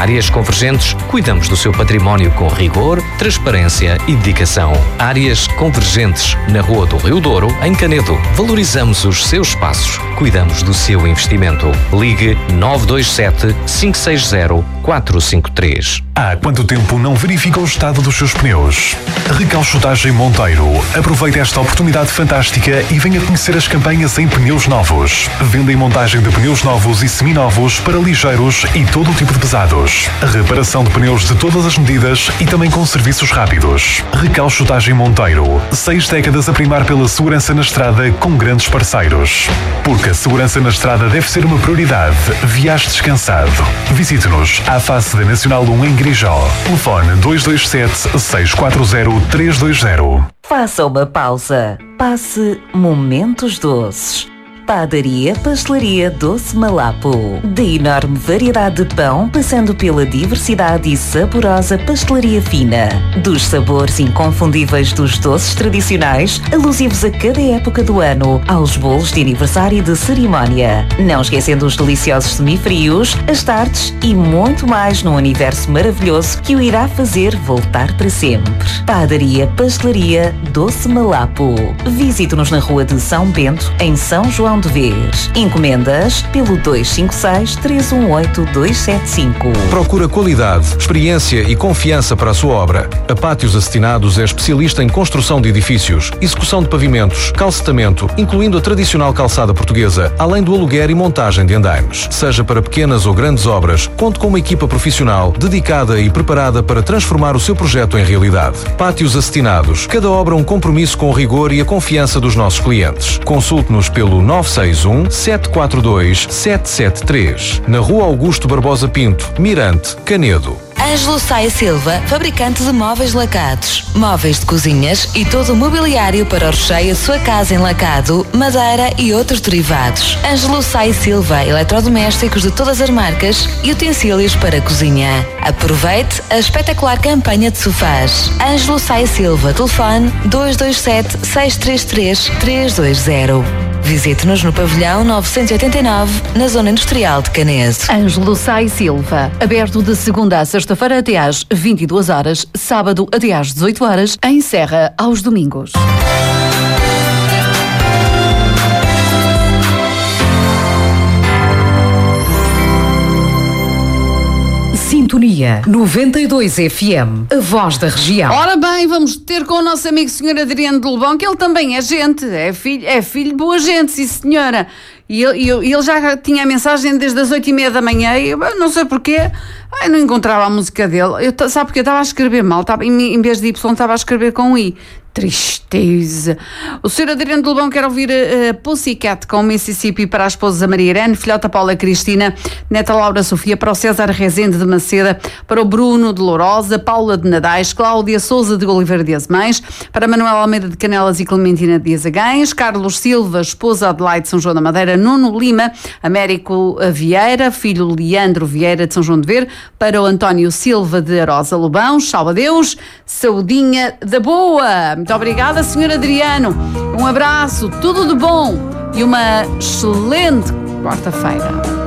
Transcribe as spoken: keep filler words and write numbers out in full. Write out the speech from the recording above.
Áreas Convergentes, cuidamos do seu património com rigor, transparência e dedicação. Áreas Convergentes, na Rua do Rio Douro, em Canedo. Valorizamos os seus espaços, cuidamos do seu investimento. Ligue nove dois sete, cinco seis zero, quatro cinco três. Há quanto tempo não verifica o estado dos seus pneus? Recalchutagem Monteiro. Aproveite esta oportunidade fantástica e venha conhecer as campanhas em pneus novos. Venda e montagem de pneus novos e seminovos para ligeiros e todo o tipo de pesados. Reparação de pneus de todas as medidas e também com serviços rápidos. Recalchutagem Monteiro. Seis décadas a primar pela segurança na estrada com grandes parceiros. Porque a segurança na estrada deve ser uma prioridade. Viaje descansado. Visite-nos à face da Nacional um em Grijó. Telefone dois dois sete, seis quatro zero, três dois zero. Faça uma pausa. Passe momentos doces. Padaria Pastelaria Doce Malapo. Da enorme variedade de pão, passando pela diversidade e saborosa pastelaria fina. Dos sabores inconfundíveis dos doces tradicionais, alusivos a cada época do ano, aos bolos de aniversário e de cerimónia. Não esquecendo os deliciosos semifrios, as tartes e muito mais num universo maravilhoso que o irá fazer voltar para sempre. Padaria Pastelaria Doce Malapo. Visite-nos na Rua de São Bento, em São João de Vez. Encomendas pelo dois cinco seis, três um oito, dois sete cinco. Procura qualidade, experiência e confiança para a sua obra. A Pátios Acetinados é especialista em construção de edifícios, execução de pavimentos, calcetamento, incluindo a tradicional calçada portuguesa, além do aluguer e montagem de andaimes. Seja para pequenas ou grandes obras, conte com uma equipa profissional, dedicada e preparada para transformar o seu projeto em realidade. Pátios Acetinados. Cada obra um compromisso com o rigor e a confiança dos nossos clientes. Consulte-nos pelo nove seis um, sete quatro dois, sete sete três. Na Rua Augusto Barbosa Pinto, Mirante, Canedo. Ângelo Saia Silva, fabricante de móveis lacados, móveis de cozinhas e todo o mobiliário para o recheio da sua casa em lacado, madeira e outros derivados. Ângelo Saia Silva, eletrodomésticos de todas as marcas e utensílios para a cozinha. Aproveite a espetacular campanha de sofás. Ângelo Saia Silva, telefone dois dois sete, seis três três, três dois zero. Visite-nos no pavilhão novecentos e oitenta e nove, na Zona Industrial de Canedo. Ângelo Saia Silva, aberto de segunda a sexta-feira até às vinte e duas horas, sábado até às dezoito horas, em Serra aos domingos. Sintonia noventa e dois F M, a voz da região. Ora bem, vamos ter com o nosso amigo senhor Adriano de Lobão, que ele também é gente, é filho, é filho de boa gente, sim senhora. E ele, ele já tinha a mensagem desde as oito e meia da manhã e eu não sei porquê, eu não encontrava a música dele. Eu, sabe porque eu estava a escrever mal, estava, em, em vez de Y estava a escrever com I. Tristeza. O senhor Adriano de Lobão quer ouvir a uh, Pussycat com Mississippi para a esposa Maria Irene, filhota Paula Cristina, neta Laura Sofia, para o César Rezende de Maceda, para o Bruno de Lourosa, Paula de Nadais, Cláudia Souza de Oliveira de Azemães, para Manuel Almeida de Canelas e Clementina de Azagães, Carlos Silva, esposa Adelaide de São João da Madeira, Nuno Lima, Américo Vieira, filho Leandro Vieira de São João de Ver, para o António Silva de Arosa Lobão, salve a Deus, saudinha da boa. Muito obrigada, senhor Adriano. Um abraço, tudo de bom e uma excelente quarta-feira.